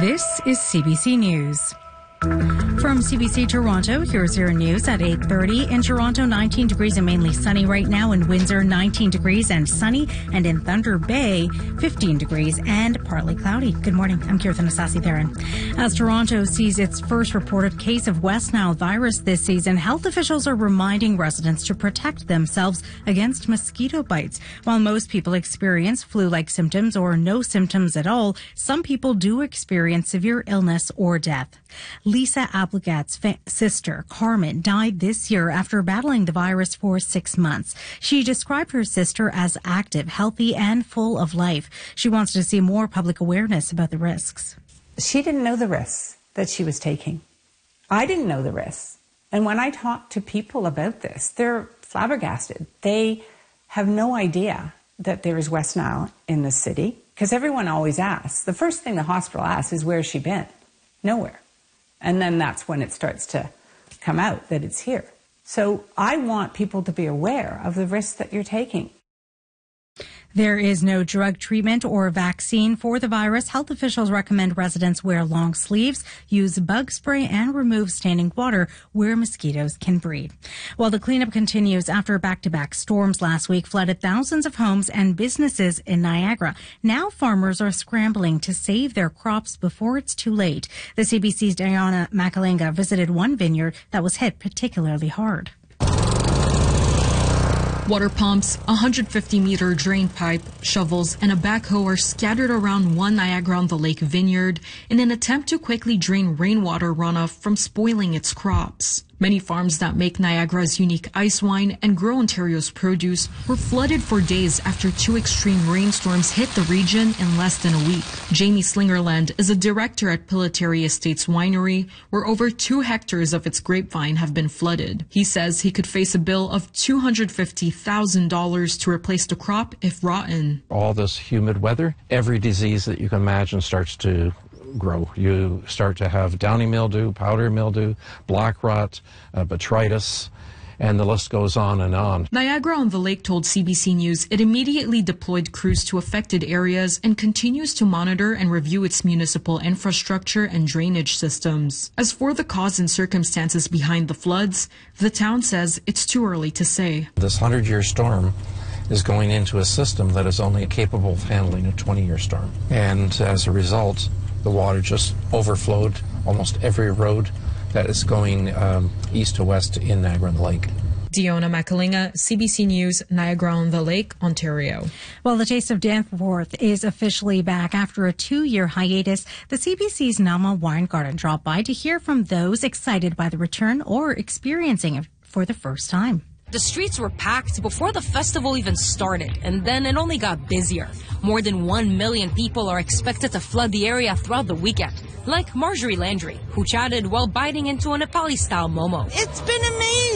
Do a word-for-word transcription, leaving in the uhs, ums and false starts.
This is C B C News. From C B C Toronto, here's your news at eight thirty. In Toronto, nineteen degrees and mainly sunny right now. In Windsor, nineteen degrees and sunny. And in Thunder Bay, fifteen degrees and partly cloudy. Good morning. I'm Kirtan Asasi-Theron. As Toronto sees its first reported case of West Nile virus this season, health officials are reminding residents to protect themselves against mosquito bites. While most people experience flu-like symptoms or no symptoms at all, some people do experience severe illness or death. Lisa Applegat's fa- sister, Carmen, died this year after battling the virus for six months. She described her sister as active, healthy, and full of life. She wants to see more public awareness about the risks. She didn't know the risks that she was taking. I didn't know the risks. And when I talk to people about this, they're flabbergasted. They have no idea that there is West Nile in the city, because everyone always asks. The first thing the hospital asks is, where's she been? Nowhere. And then that's when it starts to come out that it's here. So I want people to be aware of the risks that you're taking. There is no drug treatment or vaccine for the virus. Health officials recommend residents wear long sleeves, use bug spray, and remove standing water where mosquitoes can breed. While the cleanup continues after back-to-back storms last week flooded thousands of homes and businesses in Niagara, now farmers are scrambling to save their crops before it's too late. The C B C's Diana Makalinga visited one vineyard that was hit particularly hard. Water pumps, a one hundred fifty meter drain pipe, shovels, and a backhoe are scattered around one Niagara-on-the-Lake vineyard in an attempt to quickly drain rainwater runoff from spoiling its crops. Many farms that make Niagara's unique ice wine and grow Ontario's produce were flooded for days after two extreme rainstorms hit the region in less than a week. Jamie Slingerland is a director at Pillitteri Estates Winery, where over two hectares of its grapevine have been flooded. He says he could face a bill of two hundred fifty thousand dollars to replace the crop if rotten. All this humid weather, every disease that you can imagine starts to grow. You start to have downy mildew, powdery mildew, black rot, uh, botrytis, and the list goes on and on. Niagara-on-the-Lake told C B C News it immediately deployed crews to affected areas and continues to monitor and review its municipal infrastructure and drainage systems. As for the cause and circumstances behind the floods, the town says it's too early to say. This hundred-year storm is going into a system that is only capable of handling a twenty-year storm. And as a result, the water just overflowed almost every road that is going um, east to west in Niagara-on-the-Lake. Diona Makalinga, C B C News, Niagara-on-the-Lake, Ontario. Well, the Taste of Danforth is officially back after a two-year hiatus. The C B C's Nama Weingarten dropped by to hear from those excited by the return or experiencing it for the first time. The streets were packed before the festival even started, and then it only got busier. More than one million people are expected to flood the area throughout the weekend, like Marjorie Landry, who chatted while biting into a Nepali-style momo. It's been amazing.